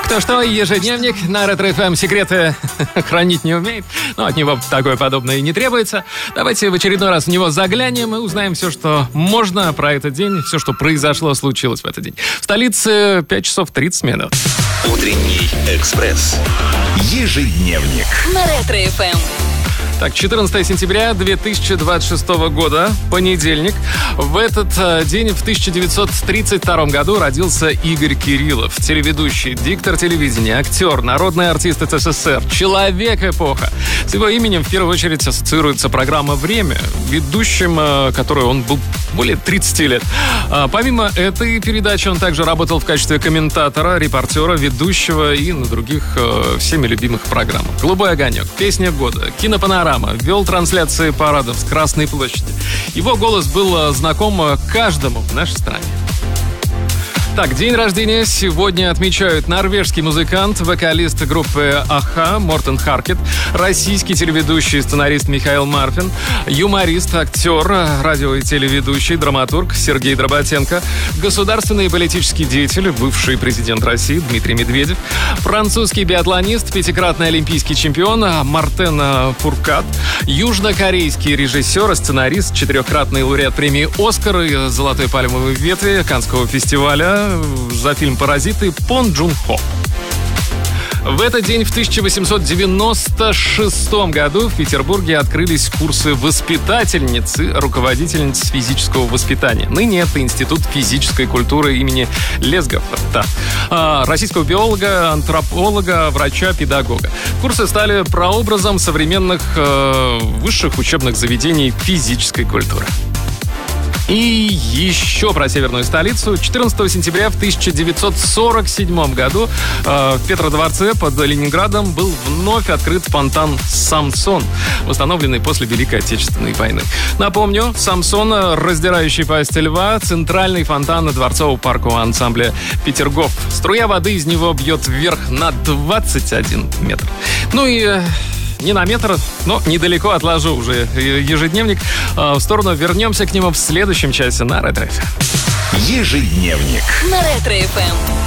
Кто что, ежедневник на Ретро-ФМ секреты хранить не умеет, но от него такое подобное и не требуется. Давайте в очередной раз в него заглянем и узнаем все, что можно про этот день, все, что произошло, случилось в этот день. В столице 5 часов 30 минут. Утренний экспресс. Ежедневник. На Ретро-ФМ. Так, 14 сентября 2026 года, понедельник. В этот день, в 1932 году, родился Игорь Кириллов. Телеведущий, диктор телевидения, актер, народный артист СССР, человек-эпоха. С его именем в первую очередь ассоциируется программа «Время», ведущим которой он был более 30 лет. Помимо этой передачи он также работал в качестве комментатора, репортера, ведущего и на других всеми любимых программах. «Голубой огонек», «Песня года», «Кинопанорама», вел трансляции парадов с Красной площади. Его голос был знаком каждому в нашей стране. Так, день рождения сегодня отмечают норвежский музыкант, вокалист группы «Аха» Мортен Харкет, российский телеведущий и сценарист Михаил Марфин, юморист, актер, радио- и телеведущий, драматург Сергей Дроботенко, государственный и политический деятель, бывший президент России Дмитрий Медведев, французский биатлонист, пятикратный олимпийский чемпион Мартен Фуркат, южнокорейский режиссер, сценарист, четырехкратный лауреат премии «Оскар» и «Золотой пальмовой ветви» Каннского фестиваля за фильм «Паразиты» Пон Джун Хо. В этот день, в 1896 году, в Петербурге открылись курсы воспитательниц и руководительниц физического воспитания. Ныне это Институт физической культуры имени Лесгофа. Российского биолога, антрополога, врача, педагога. Курсы стали прообразом современных высших учебных заведений физической культуры. И еще про северную столицу. 14 сентября в 1947 году в Петродворце под Ленинградом был вновь открыт фонтан «Самсон», восстановленный после Великой Отечественной войны. Напомню, «Самсон», раздирающий пасть льва, центральный фонтан дворцового паркового ансамбля «Петергоф». Струя воды из него бьет вверх на 21 метр. Ну и... не на метр, но недалеко отложу уже ежедневник. В сторону вернемся к нему в следующем часе на Ретро-ФМ. Ежедневник. На Ретро-ФМ.